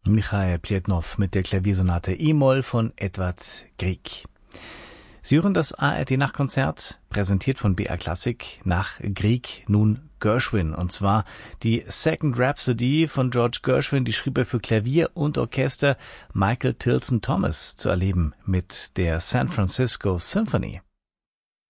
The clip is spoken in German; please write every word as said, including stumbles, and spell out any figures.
Michail Pletnov mit der Klaviersonate E-Moll von Edvard Grieg. Sie hören das A R D-Nachtkonzert, präsentiert von B R Klassik, nach Grieg nun Gershwin. Und zwar die Second Rhapsody von George Gershwin, die schrieb er für Klavier und Orchester. Michael Tilson Thomas zu erleben mit der San Francisco Symphony.